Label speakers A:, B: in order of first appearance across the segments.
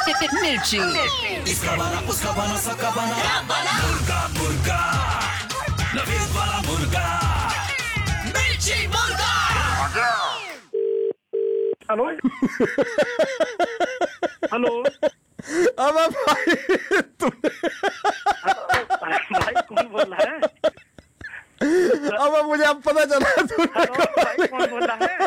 A: मिर्ची।
B: इसका बना उसका बना सबका बना मुर्गा मुर्गा नवीद वाला मुर्गा मिर्ची मुर्गा।
C: Hello hello.
D: अब भाई
C: भाई कौन बोल रहा है?
D: अब मुझे अब पता चला तूने
C: हेलो भाई कौन बोल रहा है?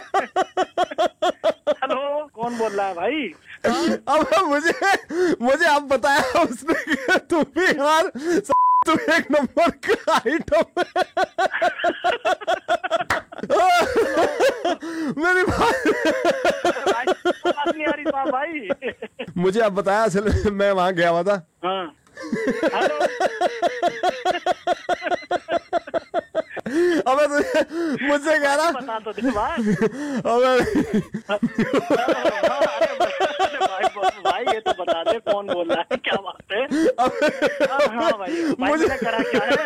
C: हेलो कौन बोल रहा है भाई?
D: अब मुझे अब बताया उसने कि तू भी यार तू एक नंबर का आइटम है। मेरी बात
C: नहीं आ रही साहब भाई।
D: मुझे अब बताया असल में मैं वहां गया हुआ था।
C: हाँ हेलो।
D: अबे तुझे मुझसे कह रहा
C: बता तो दे भाई। भाई ये तो बता दे कौन बोल रहा है, क्या बात है? हाँ भाई मुझे करा क्या है?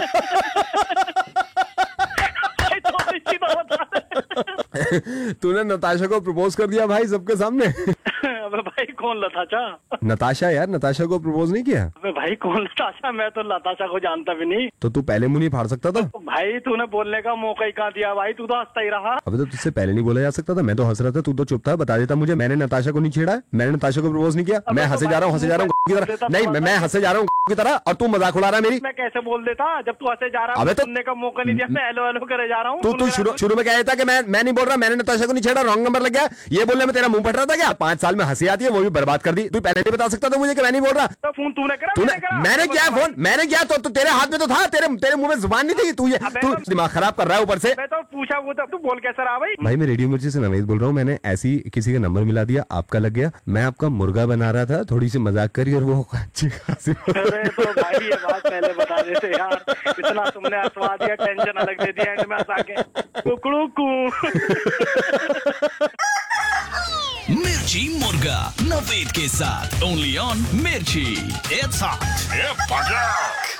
C: भाई तो इसी बात बता दे।
D: तूने नताशा को प्रपोज कर दिया भाई सबके सामने।
C: अबे भाई कौन लताशा?
D: नताशा यार, नताशा को प्रपोज नहीं किया?
C: अबे भाई कौन लताशा? मैं तो लताशा को जानता भी नहीं।
D: तो तू पहले मुंह नहीं फाड़ सकता था?
C: भाई तूने बोलने का मौका ही कहाँ दिया भाई, तू तो हंसता ही रहा।
D: अबे तो तुझसे पहले नहीं बोला जा सकता था? मैं तो हंस रहा था, तू तो चुप था। बता देता मुझे, मैंने नताशा को नहीं छेड़ा है, मैंने नताशा को प्रपोज नहीं किया। मैं हंसे जा रहा हूँ की तरह। नहीं मैं हंसे जा रहा हूँ की तरह और तू मजाक उड़ा रहा है मेरी।
C: मैं कैसे बोल देता जब तू हंसे जा रहा है?
D: अबे तो
C: सुनने का मौका नहीं दिया, मैं हेलो हेलो करे जा रहा हूँ।
D: तू शुरू में कह रहा था कि मैं नहीं बोल रहा, मैंने नताशा को नहीं छेड़ा, रॉन्ग नंबर लग गया। ये बोलने में तेरा मुंह फट रहा था क्या? 5 साल में हंसी आती है वो भी बर्बाद कर दी। तू पहले नहीं बता सकता था मुझे कि मैं नहीं बोल रहा?
C: तो फोन तूने करा?
D: मैंने किया फोन, मैंने किया तो तेरे हाथ में तो था, तेरे मुंह में जुबान नहीं थी। तू दिमाग खराब कर रहा है ऊपर से।
C: मैं तो पूछा वो तो तू बोल कैसा रहा भाई?
D: भाई मैं रेडियो मिर्ची से नवीद बोल रहा हूँ। मैंने ऐसी किसी का नंबर मिला दिया, आपका लग गया। मैं आपका मुर्गा बना रहा था, थोड़ी सी मजाक करी और वो अच्छी खासी।
C: अरे तो भाई ये बात पहले बता देते यार, इतना तुमने हंसवा दिया, टेंशन अलग दे दिया एंड में हंसा के। कुकड़ू कू।
B: मिर्ची मुर्गा नवीद के साथ ओनली ऑन मिर्ची। It's hot.